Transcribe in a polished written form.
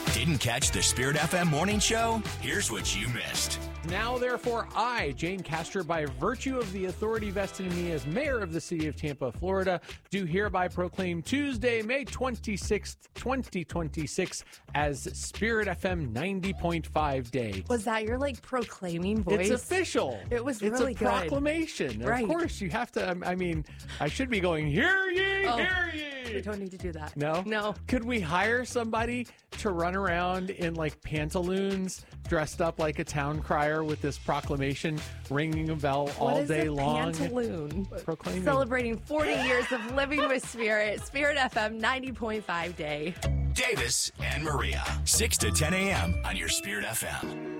Didn't catch the Spirit FM morning show? Here's what you missed. Now, therefore, I, Jane Castor, by virtue of the authority vested in me as mayor of the city of Tampa, Florida, do hereby proclaim Tuesday, May 26th, 2026 as Spirit FM 90.5 Day. Was that your, proclaiming voice? It's official. It was it's really a proclamation. Right. Of course, you have to, I should be going, hear ye, hear ye. We don't need to do that. No? No. Could we hire somebody to run around in pantaloons, dressed up like a town crier with this proclamation, ringing a bell all day long? Pantaloon? Proclaiming. Celebrating 40 years of living with Spirit. Spirit FM 90.5 Day. Davis and Maria, 6 to 10 a.m. on your Spirit FM.